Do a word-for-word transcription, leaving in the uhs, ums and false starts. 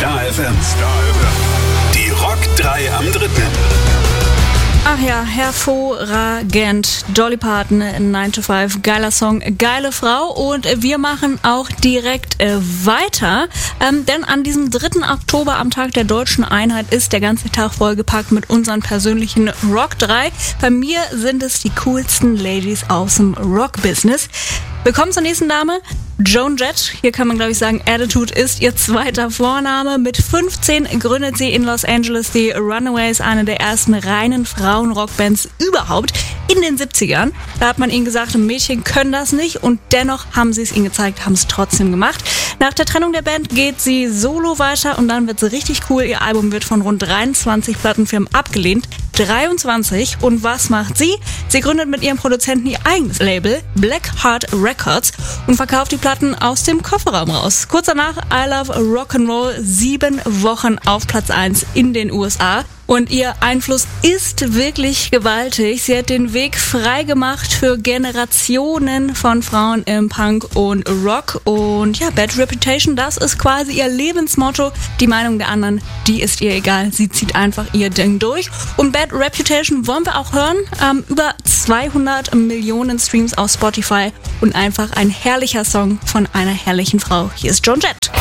Star F M. Die Rock drei am dritten. Ach ja, hervorragend. Dolly Parton, nine to five, geiler Song, geile Frau. Und wir machen auch direkt äh, weiter, ähm, denn an diesem dritten Oktober, am Tag der Deutschen Einheit, ist der ganze Tag vollgepackt mit unseren persönlichen Rock drei. Bei mir sind es die coolsten Ladies aus dem Rock-Business. Willkommen zur nächsten Dame, Joan Jett. Hier kann man, glaube ich, sagen, Attitude ist ihr zweiter Vorname. Mit fünfzehn gründet sie in Los Angeles die Runaways, eine der ersten reinen Frauen-Rockbands überhaupt in den siebzigern. Da hat man ihnen gesagt, Mädchen können das nicht, und dennoch haben sie es ihnen gezeigt, haben es trotzdem gemacht. Nach der Trennung der Band geht sie solo weiter und dann wird sie richtig cool. Ihr Album wird von rund dreiundzwanzig Plattenfirmen abgelehnt. dreiundzwanzig. Und was macht sie? Sie gründet mit ihrem Produzenten ihr eigenes Label, Black Heart Records, und verkauft die Platten aus dem Kofferraum raus. Kurz danach I Love Rock'n'Roll, sieben Wochen auf Platz eins in den U S A. Und ihr Einfluss ist wirklich gewaltig. Sie hat den Weg frei gemacht für Generationen von Frauen im Punk und Rock. Und ja, Bad Reputation, das ist quasi ihr Lebensmotto. Die Meinung der anderen, die ist ihr egal. Sie zieht einfach ihr Ding durch. Und Bad Reputation wollen wir auch hören. Ähm, über zweihundert Millionen Streams auf Spotify und einfach ein herrlicher Song von einer herrlichen Frau. Hier ist Joan Jett.